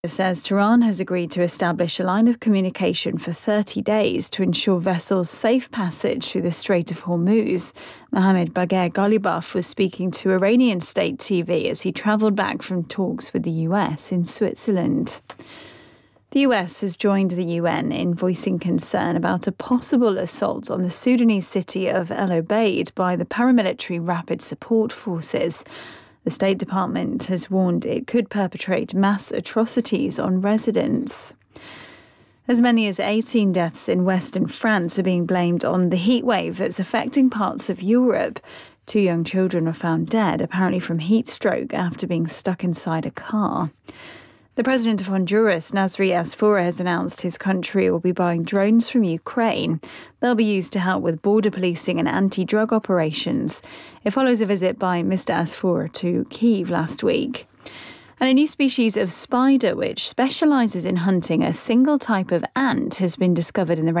It says Tehran has agreed to establish a line of communication for 30 days to ensure vessels' safe passage through the Strait of Hormuz. Mohammad Bagher Ghalibaf was speaking to Iranian state TV as he travelled back from talks with the US in Switzerland. The US has joined the UN in voicing concern about a possible assault on the Sudanese city of El Obeid by the paramilitary Rapid Support Forces. The State Department has warned it could perpetrate mass atrocities on residents. As many as 18 deaths in western France are being blamed on the heat wave that's affecting parts of Europe. 2 young children were found dead, apparently from heat stroke, after being stuck inside a car. The president of Honduras, Nasri Asfoura, has announced his country will be buying drones from Ukraine. They'll be used to help with border policing and anti-drug operations. It follows a visit by Mr. Asfoura to Kyiv last week. And a new species of spider which specialises in hunting a single type of ant has been discovered in the